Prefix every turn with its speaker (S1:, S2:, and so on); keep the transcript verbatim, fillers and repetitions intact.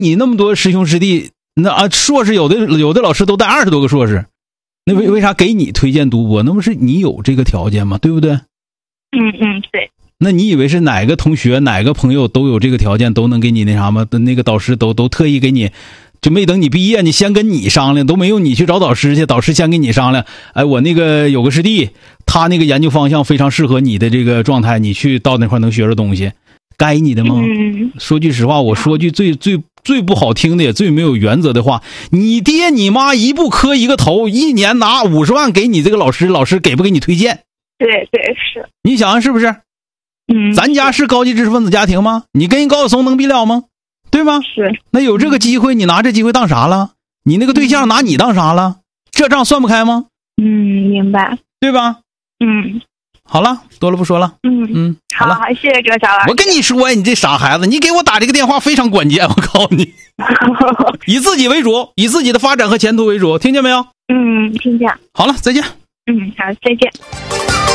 S1: 你那么多师兄师弟，那啊硕士有的有的老师都带二十多个硕士，那为为啥给你推荐读博？那不是你有这个条件吗？对不对？
S2: 嗯嗯，对。
S1: 那你以为是哪个同学哪个朋友都有这个条件都能给你那啥吗？那个导师都都特意给你，就没等你毕业，你先跟你商量，都没有你去找导师去，导师先跟你商量。哎，我那个有个师弟，他那个研究方向非常适合你的这个状态，你去到那块能学着东西，该你的吗？
S2: 嗯、
S1: 说句实话，我说句最最最不好听的也最没有原则的话，你爹你妈一步磕一个头，一年拿五十万给你这个老师，老师给不给你推荐？
S2: 对对是。
S1: 你想想是不是？
S2: 嗯，
S1: 咱家是高级知识分子家庭吗？你跟人高晓松能比了吗？对吗？
S2: 是。
S1: 那有这个机会，你拿这机会当啥了？你那个对象拿你当啥了？这账算不开吗？
S2: 嗯，明白。
S1: 对吧？
S2: 嗯，
S1: 好了，多了不说了。
S2: 嗯
S1: 嗯，好了，
S2: 好，谢谢周小老师。
S1: 我跟你说呀，你这傻孩子，你给我打这个电话非常关键，我告诉你，以自己为主，以自己的发展和前途为主，听见没有？
S2: 嗯，听见。
S1: 好了，再见。
S2: 嗯，好，再见。